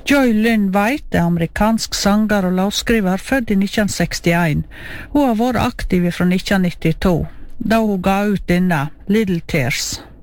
Joy Lynn White er amerikansk sanger og låtskriver, født i 1961. Hun har vært aktiv fra 1992, da hun ga ut denne Little Tears.